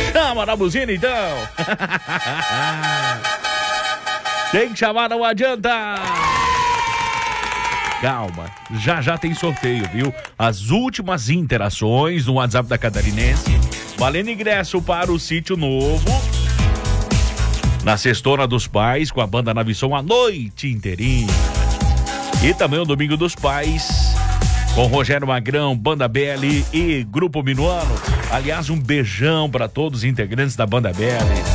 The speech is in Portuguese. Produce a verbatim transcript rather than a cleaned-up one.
Chama na buzina, então. Tem que chamar, não adianta. Calma, já já tem sorteio, viu? As últimas interações no WhatsApp da Catarinense, valendo ingresso para o Sítio Novo, na Sextona dos Pais, com a banda Navisson a noite inteirinha. E também o Domingo dos Pais, com Rogério Magrão, Banda B L e Grupo Minuano. Aliás, um beijão para todos os integrantes da Banda B L.